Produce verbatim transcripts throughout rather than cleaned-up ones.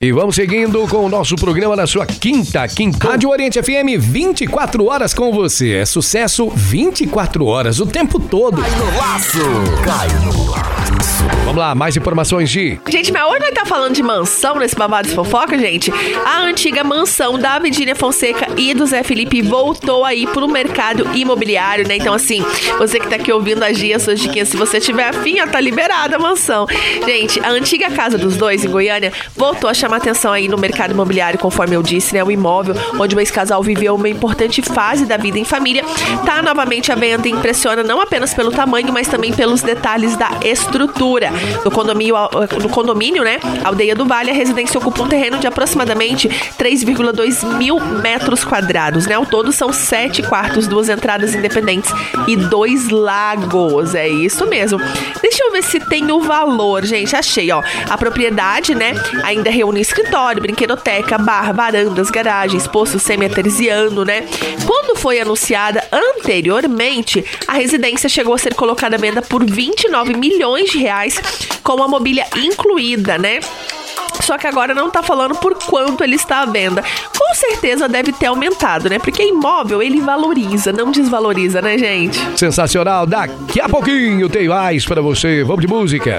E vamos seguindo com o nosso programa na sua quinta, quinta. Rádio Oriente F M, vinte e quatro horas com você. É sucesso vinte e quatro horas, o tempo todo. Cai no laço. Cai no laço. Vamos lá, mais informações de... Gente, mas hoje nós tá falando de mansão nesse babado de fofoca, gente. A antiga mansão da Virgínia Fonseca e do Zé Felipe voltou aí pro mercado imobiliário, né? Então, assim, você que tá aqui ouvindo a Gia, suas diquinhas, se você tiver afim, ó, tá liberada a mansão. Gente, a antiga casa dos dois, em Goiânia, voltou a chamar atenção aí no mercado imobiliário, conforme eu disse, né? O imóvel onde o ex-casal viveu uma importante fase da vida em família, tá novamente à venda e impressiona não apenas pelo tamanho, mas também pelos detalhes da estrutura. No condomínio, no condomínio, né? Aldeia do Vale, a residência ocupa um terreno de aproximadamente três vírgula dois mil metros quadrados, né? Ao todo são sete quartos, duas entradas independentes e dois lagos. É isso mesmo. Deixa eu ver se tem o valor, gente. Achei, ó. A propriedade, né? Ainda reúne escritório, brinquedoteca, bar, varandas, garagens, poço semi-artesiano, né? Quando foi anunciada anteriormente, a residência chegou a ser colocada à venda por vinte e nove milhões de reais, com a mobília incluída, né? Só que agora não tá falando por quanto ele está à venda. Com certeza deve ter aumentado, né? Porque imóvel, ele valoriza, não desvaloriza, né, gente? Sensacional. Daqui a pouquinho tem mais pra você. Vamos de música.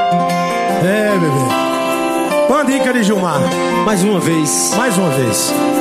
É, bebê. Com a dica de Gilmar. Mais uma vez. Mais uma vez.